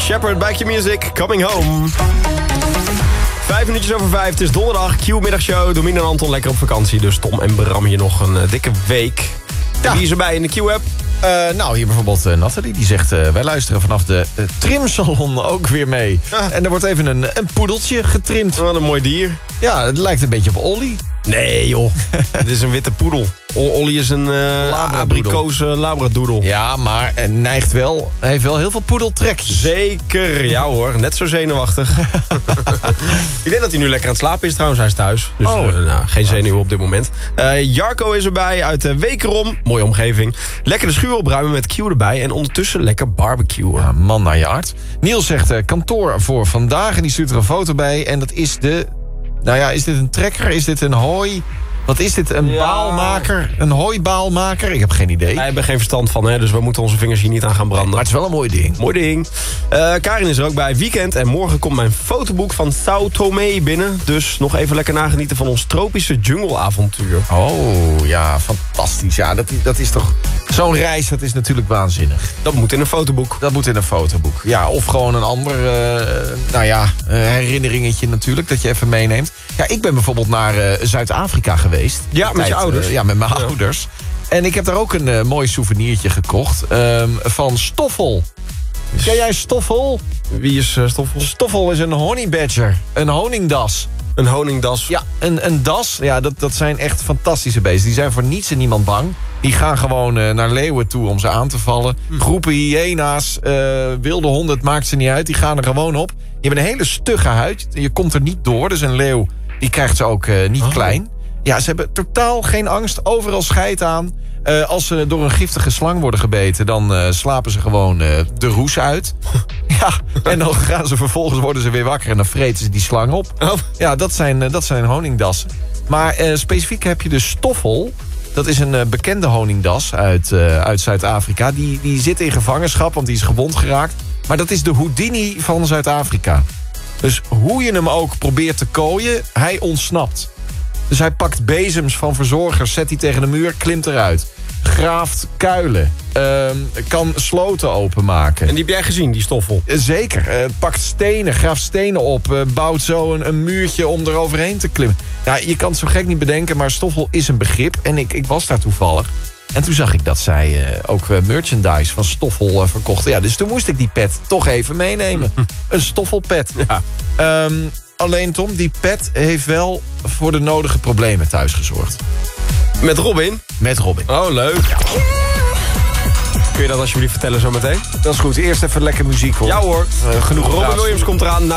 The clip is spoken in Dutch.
Shepherd, Back Your Music, Coming Home. 5 minuutjes over 5, het is donderdag, Q-middagshow. Domien en Anton lekker op vakantie, dus Tom en Bram hier nog een dikke week. Ja. Wie is erbij in de Q-app? Nou, hier bijvoorbeeld Nathalie, die zegt... wij luisteren vanaf de trimsalon ook weer mee. Ah. En er wordt even een poedeltje getrimd. Wat een mooi dier. Ja, het lijkt een beetje op Olly. Nee joh, het is een witte poedel. Olly is een abrikoze labradoodle. Ja, maar neigt wel. Hij heeft wel heel veel poedeltrekjes. Zeker, ja hoor. Net zo zenuwachtig. Ik denk dat hij nu lekker aan het slapen is trouwens. Hij is thuis. Dus geen zenuwen op dit moment. Jarko is erbij uit de Wekerom. Mooie omgeving. Lekker de schuur opruimen met Q erbij. En ondertussen lekker barbecuen. Ja, man naar je hart. Niels zegt kantoor voor vandaag. En die stuurt er een foto bij. En dat is de... Nou ja, is dit een trekker? Is dit een hooi? Wat is dit? Een baalmaker? Een hooibaalmaker? Ik heb geen idee. Wij hebben geen verstand van, hè, dus we moeten onze vingers hier niet aan gaan branden. Maar het is wel een mooi ding. Mooi ding. Karin is er ook bij weekend. En morgen komt mijn fotoboek van Sao Tomé binnen. Dus nog even lekker nagenieten van ons tropische jungleavontuur. Oh, ja, fantastisch. Ja, dat is toch... Zo'n reis, dat is natuurlijk waanzinnig. Dat moet in een fotoboek. Dat moet in een fotoboek. Ja, of gewoon een ander herinneringetje natuurlijk, dat je even meeneemt. Ja, ik ben bijvoorbeeld naar Zuid-Afrika geweest. Ja, met je ouders? Ja, met mijn ouders. En ik heb daar ook een mooi souvenirtje gekocht van Stoffel. Ken jij Stoffel? Wie is Stoffel? Stoffel is een honey badger. Een honingdas. Een honingdas? Ja, een das. Ja, dat zijn echt fantastische beesten. Die zijn voor niets en niemand bang. Die gaan gewoon naar leeuwen toe om ze aan te vallen. Groepen hyena's, wilde honden, het maakt ze niet uit. Die gaan er gewoon op. Die hebben een hele stugge huid. Je komt er niet door. Dus een leeuw, die krijgt ze ook niet klein. Ja, ze hebben totaal geen angst. Overal scheid aan. Als ze door een giftige slang worden gebeten... dan slapen ze gewoon de roes uit. Ja, en dan gaan ze vervolgens worden ze weer wakker... en dan vreten ze die slang op. Oh. Ja, dat zijn honingdassen. Maar specifiek heb je de Stoffel. Dat is een bekende honingdas uit Zuid-Afrika. Die zit in gevangenschap, want die is gewond geraakt. Maar dat is de Houdini van Zuid-Afrika. Dus hoe je hem ook probeert te kooien, hij ontsnapt. Dus hij pakt bezems van verzorgers, zet die tegen de muur, klimt eruit. Graaft kuilen, kan sloten openmaken. En die heb jij gezien, die Stoffel? Zeker, pakt stenen, graaft stenen op, bouwt zo een muurtje om eroverheen te klimmen. Ja, je kan het zo gek niet bedenken, maar Stoffel is een begrip. En ik was daar toevallig. En toen zag ik dat zij ook merchandise van Stoffel verkochten. Ja, dus toen moest ik die pet toch even meenemen. Een Stoffelpet. Ja. Alleen Tom, die pet heeft wel voor de nodige problemen thuis gezorgd. Met Robin? Met Robin. Oh, leuk. Ja. Kun je dat alsjeblieft vertellen zometeen? Dat is goed. Eerst even lekker muziek hoor. Ja hoor. Genoeg Robin Williams komt eraan.